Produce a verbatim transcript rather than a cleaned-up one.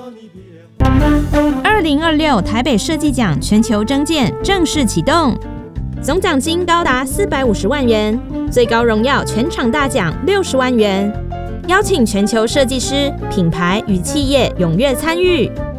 二零二六台北设计奖全球征件正式启动，总奖金高达四百五十万元，最高荣耀全场大奖六十万元，邀请全球设计师、品牌与企业踊跃参与。